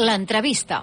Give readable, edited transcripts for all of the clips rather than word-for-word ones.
L'entrevista.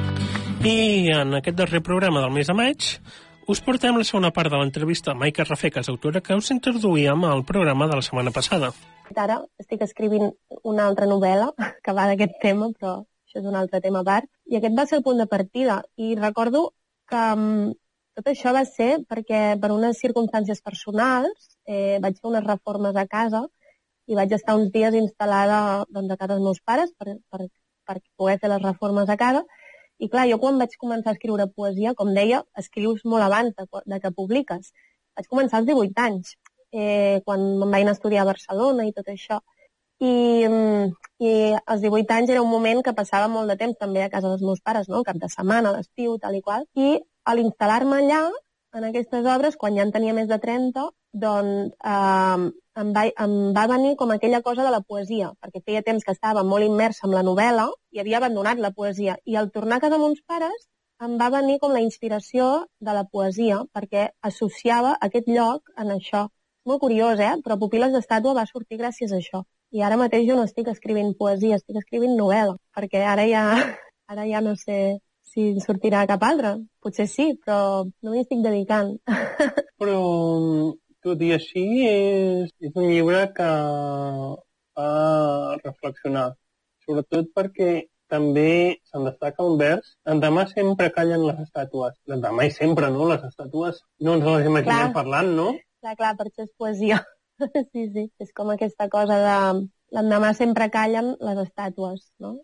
I en aquest darrer programa del mes de maig us portem la segona part de l'entrevista a Maica Rafecas, autora, que us introduïem al programa de la setmana passada. Ara estic escrivint una altra novel·la que va d'aquest tema, però això és un altre tema a part. I aquest va ser el punt de partida. I recordo que tot això va ser perquè per unes circumstàncies personals vaig fer unes reformes a casa i vaig estar uns dies instal·lada a casa dels meus pares per poder fer les reformes a casa. I clar, jo quan vaig començar a escriure poesia, com deia, escrius molt abans de que publiques. Vaig començar als 18 anys, quan me'n vaig anar a estudiar a Barcelona i tot això. I als 18 anys era un moment que passava molt de temps també a casa dels meus pares, no? El cap de setmana, a l'estiu, tal i qual. I a l'instal·lar-me allà, en aquestes obres, quan ja en tenia més de 30, doncs em va venir com aquella cosa de la poesia, perquè feia temps que estava molt immersa en la novel·la i havia abandonat la poesia. I al tornar a casa amb uns pares em va venir com la inspiració de la poesia, perquè associava aquest lloc en això. És molt curiós, però Pupil·les d'estàtua va sortir gràcies a això. I ara mateix jo no estic escrivint poesia, estic escrivint novel·la, perquè ara ja no sé si sortirà cap altre. Potser sí, però no m'hi estic dedicant. Però, tot i així, és un llibre que fa reflexionar. Sobretot perquè també se'n destaca un vers. L'endemà sempre callen les estàtues. L'endemà i sempre, no? Les estàtues no ens les imaginem parlant, no? Clar, per això és poesia. Sí. És com aquesta cosa de l'endemà sempre callen les estàtues, no?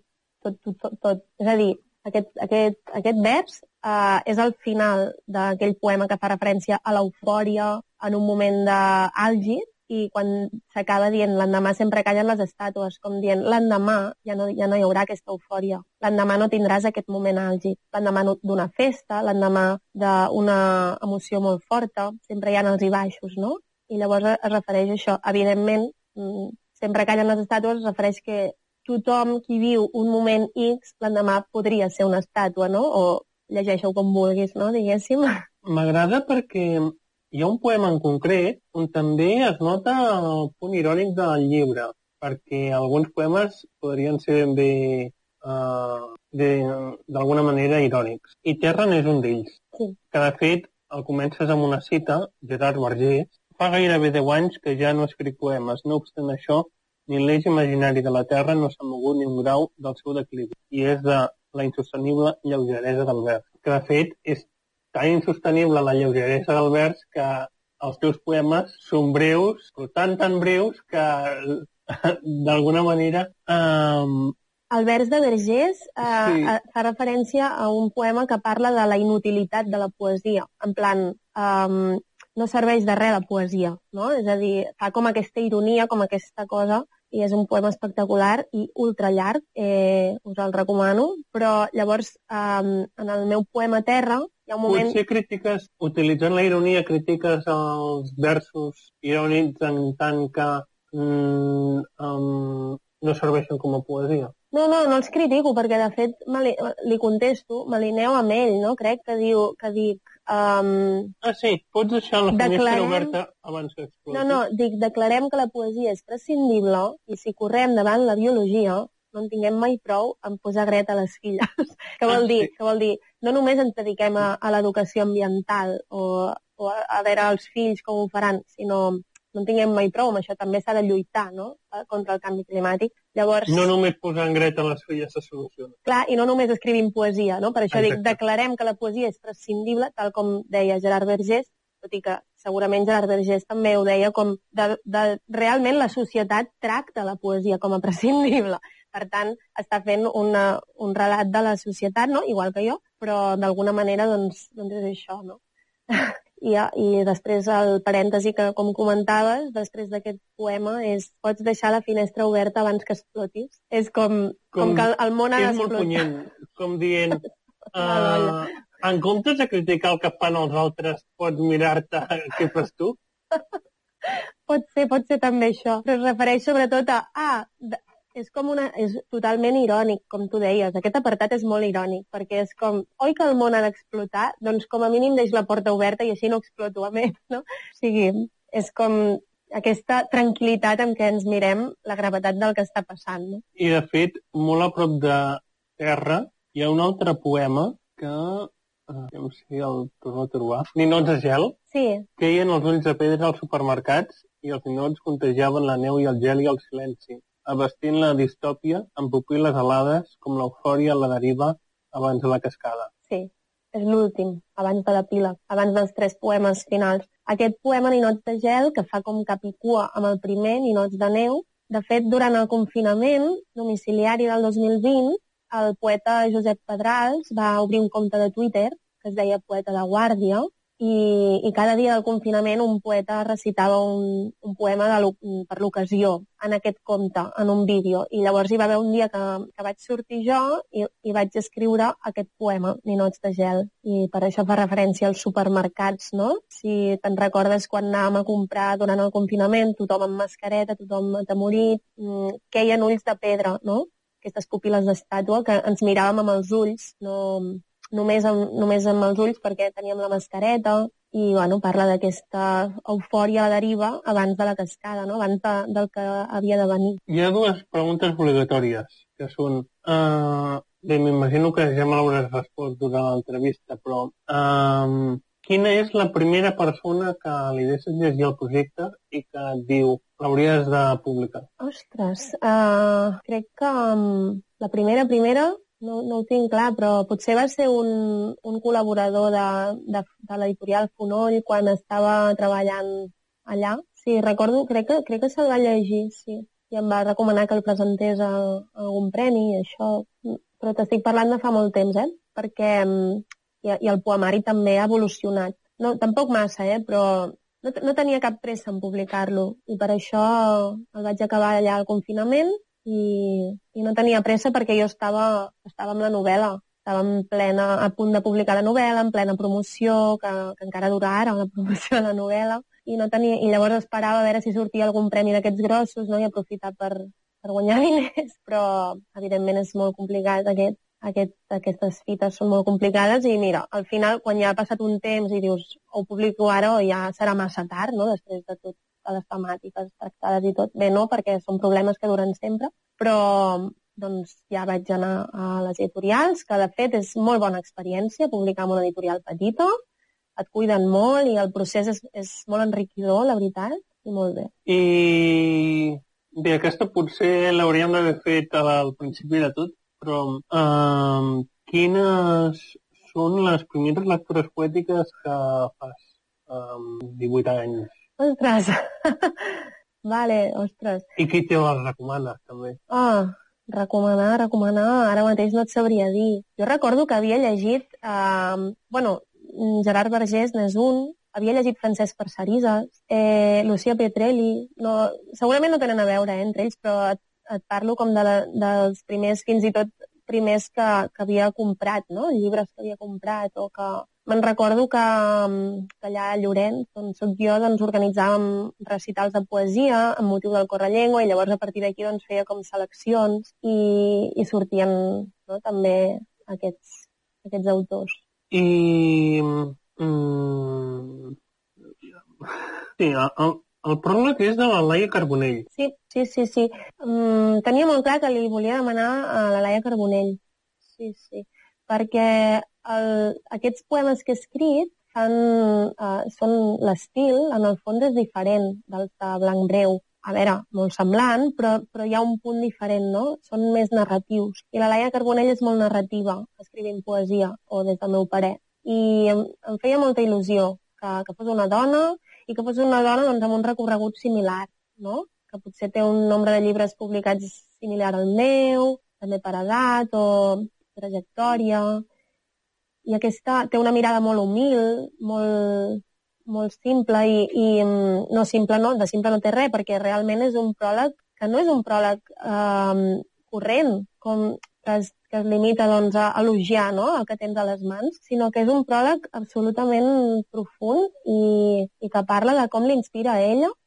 Tot. És a dir, aquest vers és el final d'aquell poema que fa referència a l'eufòria en un moment àlgid, i quan s'acaba dient l'endemà sempre callen les estàtues, com dient l'endemà ja no hi haurà aquesta eufòria. L'endemà no tindràs aquest moment àlgid. L'endemà d'una festa, l'endemà d'una emoció molt forta, sempre hi ha els i baixos, no? I llavors es refereix a això. Evidentment, sempre callen les estàtues es refereix que tothom qui viu un moment X, l'endemà podria ser una estàtua, no? O llegeixo com vulguis, no? Diguéssim. M'agrada perquè hi ha un poema en concret on també es nota el punt irònic del llibre, perquè alguns poemes podrien ser ben bé d'alguna manera irònics. I Terra n'és un d'ells. Sí. Que de fet el comences amb una cita, Gerard Vergés. Fa gairebé 10 anys que ja no escric poemes. No obstant això, ni l'eix imaginari de la Terra no s'ha mogut ni un grau del seu declivi. I és de la insostenible lleugeresa del vers. Que de fet és tan insostenible la lleugeresa del vers que els teus poemes són breus, però tan breus que d'alguna manera... El vers de Vergés fa referència a un poema que parla de la inutilitat de la poesia. En plan, no serveix de res la poesia, no? És a dir, fa com aquesta ironia, com aquesta cosa, i és un poema espectacular i ultra llarg, us el recomano, però llavors en el meu poema Terra hi ha un moment... Potser critiques, utilitzant la ironia, critiques els versos irònics en tant que no serveixen com a poesia. No els critico, perquè de fet li contesto, m'alineo amb ell, no? Crec que dic... sí, pots deixar la finestra oberta abans que exploti. No, dic, declarem que la poesia és prescindible i si correm davant la biologia no en tinguem mai prou en posar Greta a les filles. Què vol dir? No només ens dediquem a l'educació ambiental o a veure els fills com ho faran, sinó no en tinguem mai prou, amb això també s'ha de lluitar, no?, contra el canvi climàtic. Llavors... No només posant Greta a les filles se soluciona. Clar, i no només escrivim poesia, no? Per això dic, declarem que la poesia és prescindible, tal com deia Gerard Vergés, tot i que segurament Gerard Vergés també ho deia com realment la societat tracta la poesia com a prescindible. Per tant, està fent un relat de la societat, no?, igual que jo, però d'alguna manera doncs és això, no? I després el parèntesi que, com comentaves, després d'aquest poema és pots deixar la finestra oberta abans que explotis. És com que el món ha d'explotar. És molt punyent, com dient... en comptes de criticar el que fan els altres, pots mirar-te què fas tu? Pot ser també això, però es refereix sobretot a... és totalment irònic, com tu deies. Aquest apartat és molt irònic, perquè és com, oi que el món ha d'explotar? Doncs com a mínim deix la porta oberta i així no exploto a més, no? O sigui, és com aquesta tranquil·litat amb què ens mirem la gravetat del que està passant, no? I, de fet, molt a prop de terra, hi ha un altre poema que, no sé si el torno a trobar, Ninots de gel, Sí, queien els ulls de pedra als supermercats i els ninots contagiaven la neu i el gel i el silenci, abastint la distòpia amb pupil·les alades com l'eufòria a la deriva abans de la cascada. sí. És l'últim, abans de l'epíleg, abans dels 3 poemes finals. Aquest poema, Ninots de gel, que fa com cap i cua amb el primer, Ninots de neu, de fet, durant el confinament domiciliari del 2020, el poeta Josep Pedrals va obrir un compte de Twitter que es deia Poeta de Guàrdia i cada dia del confinament un poeta recitava un poema per l'ocasió en aquest compte, en un vídeo. I llavors hi va haver un dia que vaig sortir jo i vaig escriure aquest poema, Ninots de gel. I per això fa referència als supermercats, no? Si te'n recordes quan anàvem a comprar durant el confinament, tothom amb mascareta, tothom atemorit, queien ulls de pedra, no? Aquestes pupil·les d'estàtua que ens miràvem amb els ulls, no només amb els ulls perquè teníem la mascareta i bueno, parla d'aquesta eufòria a la deriva abans de la cascada, no? Abans del que havia de venir. Hi ha 2 preguntes obligatòries, que són... bé, m'imagino que ja me l'hauràs respost durant l'entrevista, però quina és la primera persona que li deixes llegir el projecte i que et diu l'hauries de publicar? Ostres, crec que la primera no ho tinc clar, però potser va ser un col·laborador de l'editorial Fonoll quan estava treballant allà. Sí, recordo, crec que se'l va llegir, sí. I em va recomanar que el presentés a algun premi i això. Però t'estic parlant de fa molt temps, perquè i el poemari també ha evolucionat. No, tampoc massa, però no tenia cap pressa en publicar-lo i per això el vaig acabar allà al confinament i no tenia pressa perquè jo estava amb la novel·la. Estava a punt de publicar la novel·la, en plena promoció, que encara dura ara, la promoció de la novel·la, i llavors esperava a veure si sortia algun premi d'aquests grossos, no? I aprofitar per guanyar diners, però evidentment és molt complicat aquestes fites són molt complicades i mira, al final quan ja ha passat un temps i dius ho publico ara o ja serà massa tard, no? Després de tot les temàtiques tractades i tot. Bé, no, perquè són problemes que duren sempre, però doncs ja vaig anar a les editorials, que de fet és molt bona experiència publicar en una editorial petita, et cuiden molt i el procés és molt enriquidor, la veritat, i molt bé. I bé, aquesta potser l'hauríem d'haver fet al principi de tot, però quines són les primeres lectures poètiques que fas amb 18 anys? Ostres! Vale, ostres. I qui te les recomana, també? Recomanar, ara mateix no et sabria dir. Jo recordo que havia llegit, Gerard Vergés n'és un, havia llegit Francesc Parcerisas, Lucia Pietrelli, segurament no tenen a veure entre ells, però et parlo com dels primers, fins i tot primers que havia comprat, no? Llibres que havia comprat o que... Me'n recordo que allà a Llorenç, on soc jo, doncs organitzàvem recitals de poesia amb motiu del Correllengua i llavors a partir d'aquí doncs feia com seleccions i sortien, no, també aquests autors. I... sí, el pròleg és de la Laia Carbonell. Sí. Tenia molt clar que li volia demanar a la Laia Carbonell. Sí, perquè aquests poemes que he escrit són l'estil, en el fons és diferent dels de Blanc Breu. A veure, molt semblant, però hi ha un punt diferent, no? Són més narratius. I la Laia Carbonell és molt narrativa, escrivint poesia, o des del meu parer. I em feia molta il·lusió que fos una dona i que fos una dona doncs, amb un recorregut similar, no? Que potser té un nombre de llibres publicats similar al meu, també per edat o trajectòria. I aquesta té una mirada molt humil, molt simple i no simple no, de simple no té res, perquè realment és un pròleg que no és un pròleg corrent, com que es limita doncs, a elogiar, no, el que tens a les mans, sinó que és un pròleg absolutament profund i que parla de com l'inspira a ella